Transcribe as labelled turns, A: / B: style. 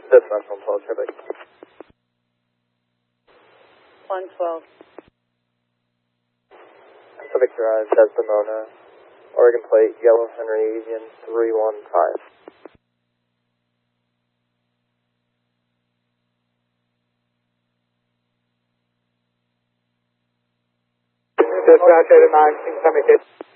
A: Dispatch 112, Quebec.
B: 112.
A: Pacific Drive, Desdemona, Oregon Plate, Yellow Henry, Asian 315.
C: Dispatch 89, King 78.